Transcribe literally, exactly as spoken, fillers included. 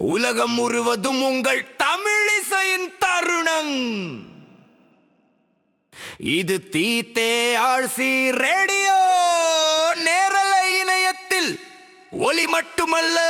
உலகம் முழுவதும் உங்கள் தமிழிசையின் தருணம். இது தீத்தே ஆழ்சி ரேடியோ நேரலை இணையத்தில் ஒலி மட்டுமல்ல,